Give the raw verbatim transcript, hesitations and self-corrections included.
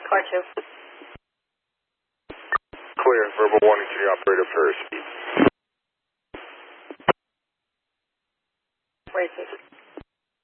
car two. Clear, verbal warning to the operator for speed. Racing.